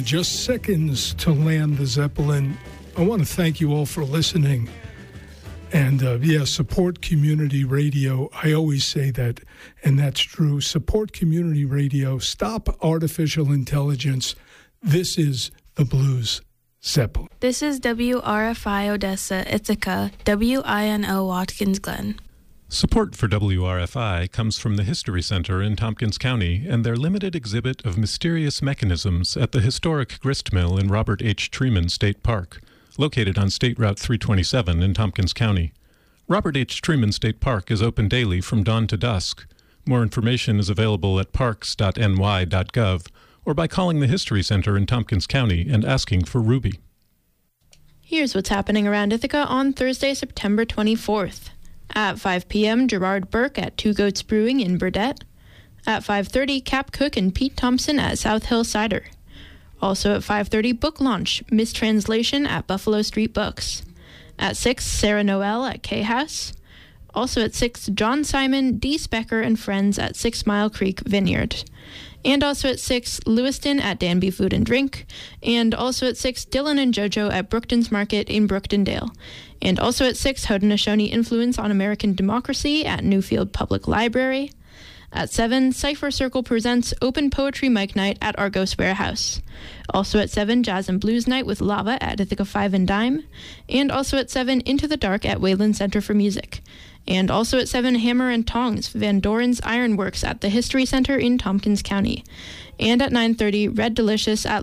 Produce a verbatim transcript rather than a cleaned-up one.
just seconds to land the Zeppelin. I want to thank you all for listening. And, uh, yeah, support community radio. I always say that, and that's true. Support community radio. Stop artificial intelligence. This is the Blues Zeppelin. This is W R F I Odessa, Ithaca, W I N O Watkins Glen. Support for W R F I comes from the History Center in Tompkins County and their limited exhibit of mysterious mechanisms at the historic grist mill in Robert H. Treman State Park, located on State Route three twenty-seven in Tompkins County. Robert H. Treman State Park is open daily from dawn to dusk. More information is available at parks dot n y dot gov or by calling the History Center in Tompkins County and asking for Ruby. Here's what's happening around Ithaca on Thursday, September twenty-fourth. At five p.m., Gerard Burke at Two Goats Brewing in Burdett. At five thirty, Cap Cook and Pete Thompson at South Hill Cider. Also at five thirty, book launch, Mistranslation at Buffalo Street Books. At six, Sarah Noel at K-House. Also at six, John Simon, Dee Specker, and Friends at Six Mile Creek Vineyard. And also at six, Lewiston at Danby Food and Drink. And also at six, Dylan and JoJo at Brookton's Market in Brooktondale. And also at six, Haudenosaunee Influence on American Democracy at Newfield Public Library. At seven, Cipher Circle presents Open Poetry Mic Night at Argos Warehouse. Also at seven, Jazz and Blues Night with Lava at Ithaca Five and Dime. And also at seven, Into the Dark at Wayland Center for Music. And also at seven, Hammer and Tongs, Van Doren's Ironworks at the History Center in Tompkins County. And at nine thirty, Red Delicious at